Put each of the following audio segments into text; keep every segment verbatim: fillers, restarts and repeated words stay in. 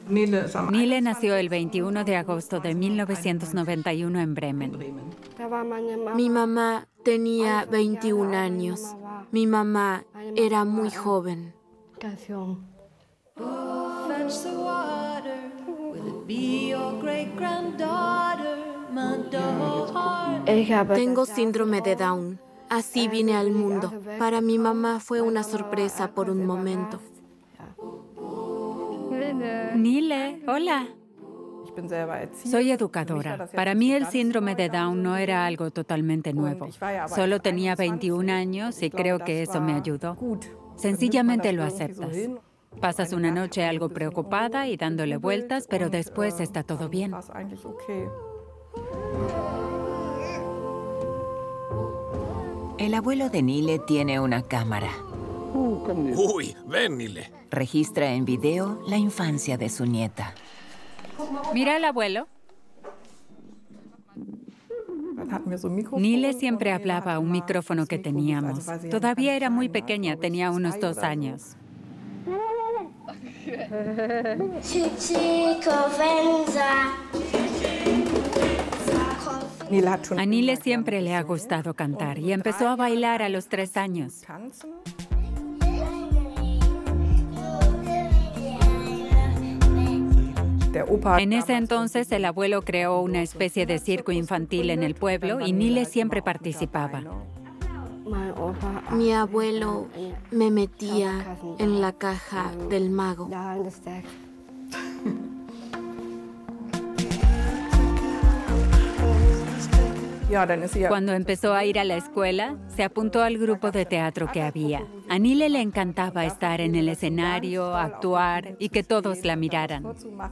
Nile nació el veintiuno de agosto de mil novecientos noventa y uno en Bremen. Mi mamá tenía veintiún años. Mi mamá era muy joven. Tengo síndrome de Down. Así vine al mundo. Para mi mamá fue una sorpresa por un momento. Nile, hola. Soy educadora. Para mí el síndrome de Down no era algo totalmente nuevo. Solo tenía veintiún años y creo que eso me ayudó. Sencillamente lo aceptas. Pasas una noche algo preocupada y dándole vueltas, pero después está todo bien. El abuelo de Nile tiene una cámara. Uy, ven, Nile. Registra en video la infancia de su nieta. Mira al abuelo. Nile siempre hablaba a un micrófono que teníamos. Todavía era muy pequeña, tenía unos dos años. A Nile siempre le ha gustado cantar y empezó a bailar a los tres años. En ese entonces, el abuelo creó una especie de circo infantil en el pueblo y Nile siempre participaba. Mi abuelo me metía en la caja del mago. Cuando empezó a ir a la escuela, se apuntó al grupo de teatro que había. A Nile le encantaba estar en el escenario, actuar y que todos la miraran.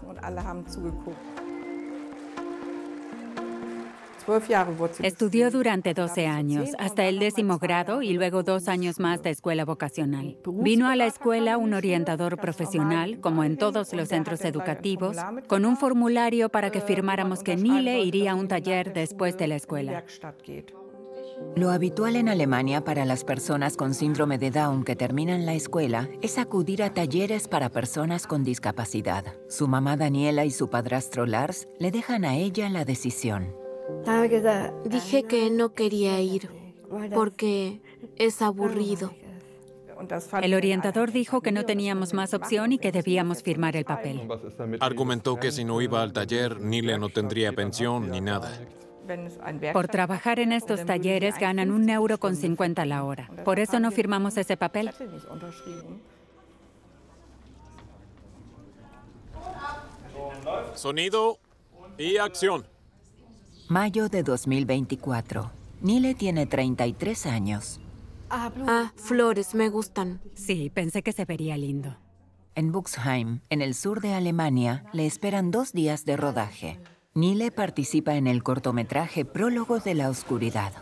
Estudió durante doce años, hasta el décimo grado y luego dos años más de escuela vocacional. Vino a la escuela un orientador profesional, como en todos los centros educativos, con un formulario para que firmáramos que Nile iría a un taller después de la escuela. Lo habitual en Alemania para las personas con síndrome de Down que terminan la escuela es acudir a talleres para personas con discapacidad. Su mamá Daniela y su padrastro Lars le dejan a ella la decisión. Dije que no quería ir porque es aburrido. El orientador dijo que no teníamos más opción y que debíamos firmar el papel. Argumentó que si no iba al taller, Nile no tendría pensión ni nada. Por trabajar en estos talleres ganan un euro con cincuenta la hora. Por eso no firmamos ese papel. Sonido y acción. Mayo de dos mil veinticuatro. Nile tiene treinta y tres años. Ah, flores, me gustan. Sí, pensé que se vería lindo. En Buxheim, en el sur de Alemania, le esperan dos días de rodaje. Nile participa en el cortometraje Prólogo de la Oscuridad.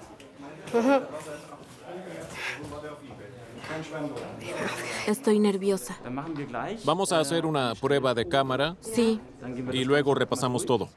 Estoy nerviosa. Vamos a hacer una prueba de cámara. Sí. Y luego repasamos todo.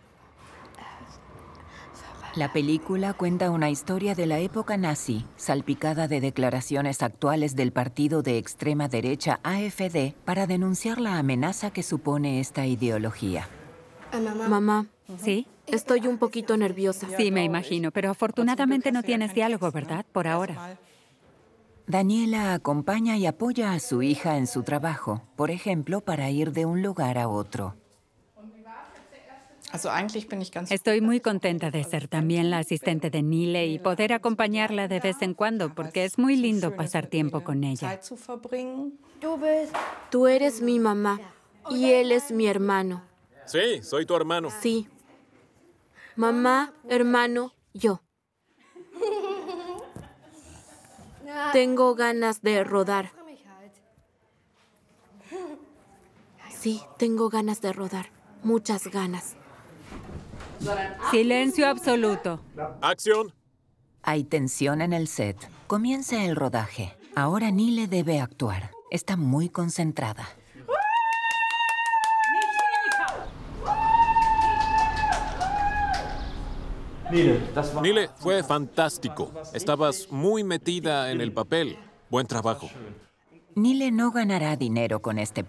La película cuenta una historia de la época nazi, salpicada de declaraciones actuales del partido de extrema derecha A F D para denunciar la amenaza que supone esta ideología. Mamá. ¿Sí? Estoy un poquito nerviosa. Sí, me imagino, pero afortunadamente no tienes diálogo, ¿verdad? Por ahora. Daniela acompaña y apoya a su hija en su trabajo, por ejemplo, para ir de un lugar a otro. Estoy muy contenta de ser también la asistente de Nile y poder acompañarla de vez en cuando, porque es muy lindo pasar tiempo con ella. Tú eres mi mamá y él es mi hermano. Sí, soy tu hermano. Sí. Mamá, hermano, yo. Tengo ganas de rodar. Sí, tengo ganas de rodar. Muchas ganas. Silencio absoluto. Acción. Hay tensión en el set. Comienza el rodaje. Ahora Nile debe actuar. Está muy concentrada. Nile, fue fantástico. Estabas muy metida en el papel. Buen trabajo. Nile no ganará dinero con este